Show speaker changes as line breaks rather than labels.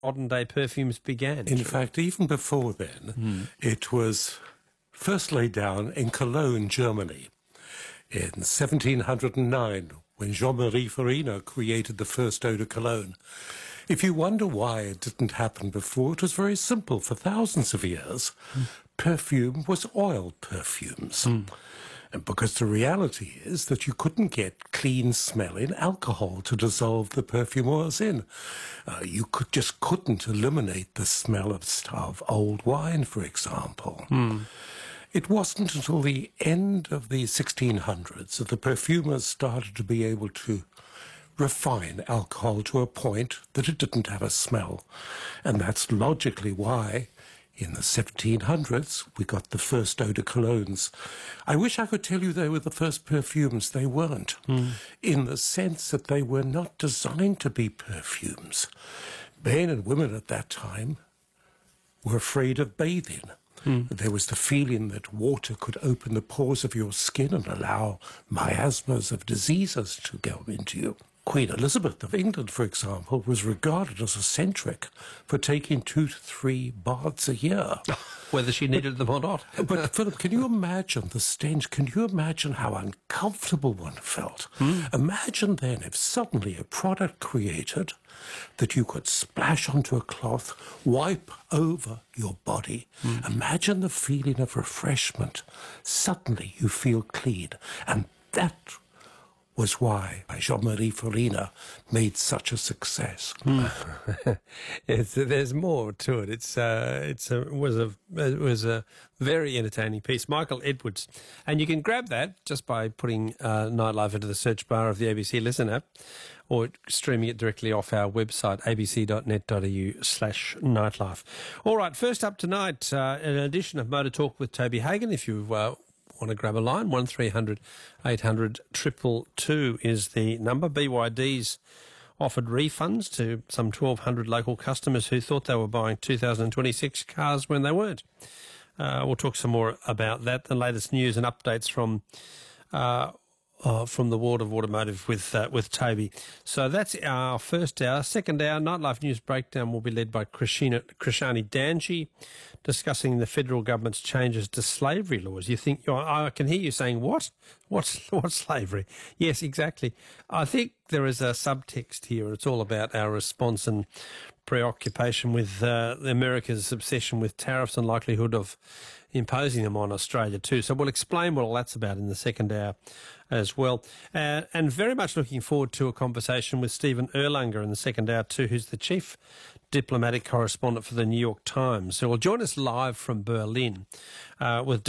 modern-day perfumes began.
In fact, even before then, it was first laid down in Cologne, Germany, in 1709, when Jean-Marie Farina created the first eau de cologne. If you wonder why it didn't happen before, it was very simple. For thousands of years, perfume was oil perfumes. And because the reality is that you couldn't get clean smelling alcohol to dissolve the perfume oils in. You just couldn't eliminate the smell of old wine, for example. It wasn't until the end of the 1600s that the perfumers started to be able to refine alcohol to a point that it didn't have a smell. And that's logically why in the 1700s we got the first eau de colognes. I wish I could tell you they were the first perfumes. They weren't, in the sense that they were not designed to be perfumes. Men and women at that time were afraid of bathing. There was the feeling that water could open the pores of your skin and allow miasmas of diseases to go into you. Queen Elizabeth of England, for example, was regarded as eccentric for taking 2 to 3 baths a year.
Whether she needed them or not.
But, Philip, can you imagine the stench? Can you imagine how uncomfortable one felt? Imagine then if suddenly a product created that you could splash onto a cloth, wipe over your body. Imagine the feeling of refreshment. Suddenly you feel clean. And that was why Jean-Marie Farina made such a success.
There's more to it. It was a very entertaining piece. Michael Edwards, and you can grab that just by putting Nightlife into the search bar of the ABC Listen app, or streaming it directly off our website, abc.net.au/nightlife. All right, first up tonight, an edition of Motor Talk with Toby Hagan. If you want to grab a line, 1300 800 222 is the number. BYD's offered refunds to some 1,200 local customers who thought they were buying 2026 cars when they weren't. We'll talk some more about that, the latest news and updates from the world of automotive with Toby. So that's our first hour. Second hour, Nightlife News Breakdown will be led by Krishani Danji, discussing the federal government's changes to slavery laws. You think, I can hear you saying, what? What's slavery? Yes, exactly. I think there is a subtext here. It's all about our response and preoccupation with America's obsession with tariffs and likelihood of imposing them on Australia too. So we'll explain what all that's about in the second hour as well. And very much looking forward to a conversation with Stephen Erlanger in the second hour too, who's the chief diplomatic correspondent for the New York Times. So will join us live from Berlin with